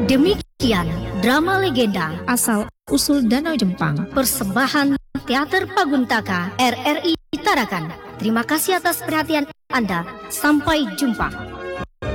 Demikian drama legenda asal usul Danau Jempang. persembahan Teater Paguntaka RRI Tarakan. Terima kasih atas perhatian Anda. Sampai jumpa.